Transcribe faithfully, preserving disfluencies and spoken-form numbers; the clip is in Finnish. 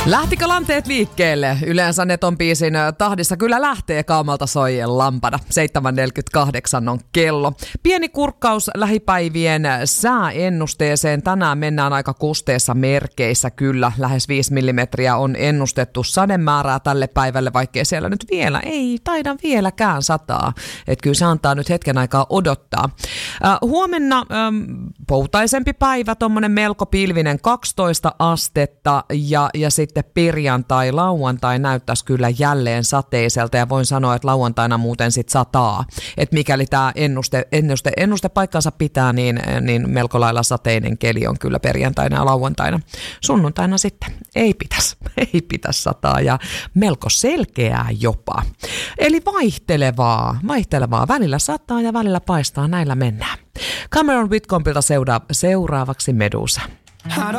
Lähtikö lanteet liikkeelle? Yleensä Neton biisin tahdissa kyllä lähtee Kaumalta soijien lampana. seitsemän neljäkymmentäkahdeksan on kello. Pieni kurkkaus lähipäivien sääennusteeseen. Tänään mennään aika kusteessa merkeissä kyllä. Lähes viisi millimetriä on ennustettu sademäärää tälle päivälle, vaikkei siellä nyt vielä, ei taida vieläkään sataa. Että kyllä se antaa nyt hetken aikaa odottaa. Äh, huomenna ähm, poutaisempi päivä, tommonen melko pilvinen kaksitoista astetta ja, ja sitten perjantai, lauantai näyttäisi kyllä jälleen sateiselta ja voin sanoa, että lauantaina muuten sit sataa. Että mikäli tämä ennuste, ennuste, ennuste paikkansa pitää, niin, niin melko lailla sateinen keli on kyllä perjantaina ja lauantaina. Sunnuntaina sitten ei pitäisi, ei pitäisi sataa ja melko selkeää jopa. Eli vaihtelevaa, vaihtelevaa. Välillä sataa ja välillä paistaa, näillä mennään. Cameron Whitcombilta seura- seuraavaksi Medusa.